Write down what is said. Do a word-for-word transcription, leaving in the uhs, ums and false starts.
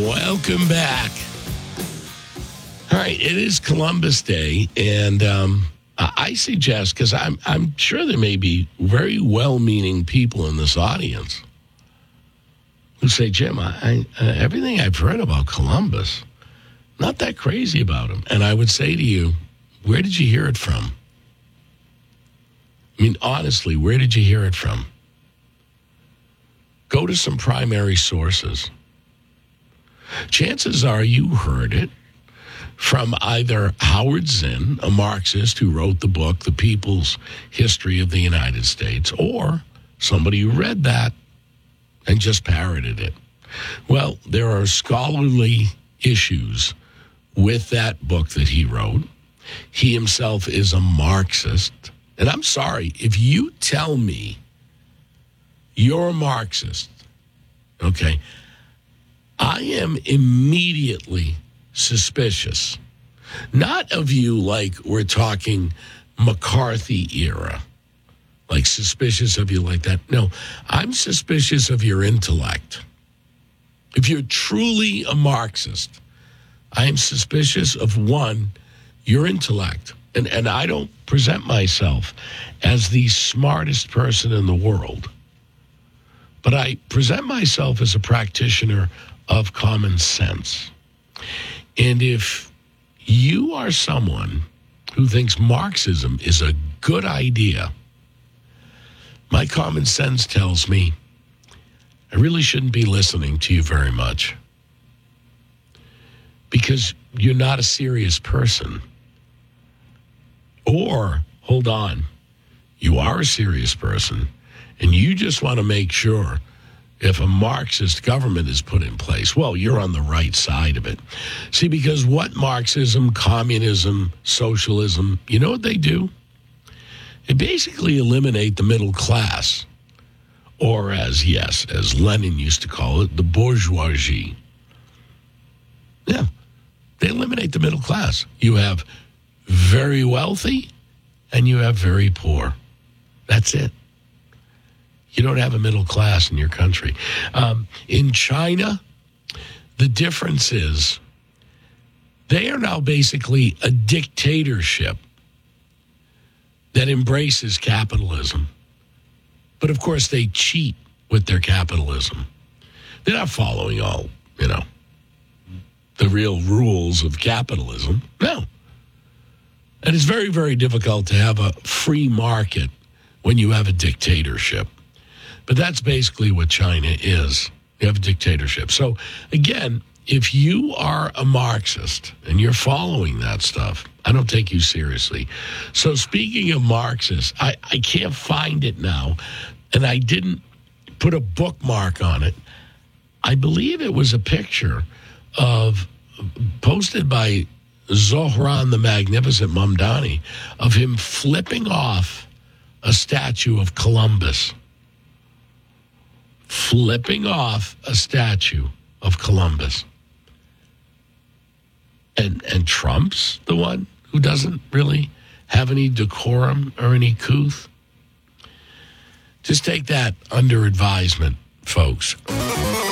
Welcome back. All right, it is Columbus Day, and um, I suggest, because I'm, I'm sure there may be very well-meaning people in this audience who say, Jim, I, I, uh, everything I've heard about Columbus, not that crazy about him. And I would say to you, where did you hear it from? I mean, honestly, where did you hear it from? Go to some primary sources. Chances are you heard it from either Howard Zinn, a Marxist who wrote the book, The People's History of the United States, or somebody who read that and just parroted it. Well, there are scholarly issues with that book that he wrote. He himself is a Marxist. And I'm sorry, if you tell me you're a Marxist, okay, I am immediately suspicious. Not of you like we're talking McCarthy era, like suspicious of you like that. No, I'm suspicious of your intellect. If you're truly a Marxist, I am suspicious of, one, your intellect. And, and I don't present myself as the smartest person in the world, but I present myself as a practitioner of common sense. And if you are someone who thinks Marxism is a good idea, my common sense tells me I really shouldn't be listening to you very much, because you're not a serious person. Or, hold on, you are a serious person, and you just want to make sure if a Marxist government is put in place, well, you're on the right side of it. See, because what Marxism, communism, socialism, you know what they do? They basically eliminate the middle class, or as, yes, as Lenin used to call it, the bourgeoisie. Yeah, they eliminate the middle class. You have very wealthy and you have very poor. That's it. You don't have a middle class in your country. Um, in China, the difference is they are now basically a dictatorship that embraces capitalism. But, of course, they cheat with their capitalism. They're not following all, you know, the real rules of capitalism. No. And it's very, very difficult to have a free market when you have a dictatorship. But that's basically what China is. You have a dictatorship. So, again, if you are a Marxist and you're following that stuff, I don't take you seriously. So speaking of Marxists, I, I can't find it now, and I didn't put a bookmark on it. I believe it was a picture of, posted by Zohran the Magnificent Mamdani, of him flipping off a statue of Columbus. Flipping off a statue of Columbus. And and Trump's the one who doesn't really have any decorum or any couth. Just take that under advisement, folks.